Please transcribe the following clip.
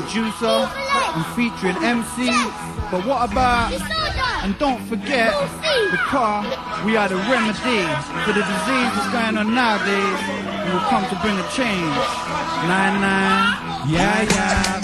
producer and featuring MC. But what about, and don't forget, because we are the remedy to the disease that's going on nowadays, and we'll come to bring a change. 9-9, yeah, yeah.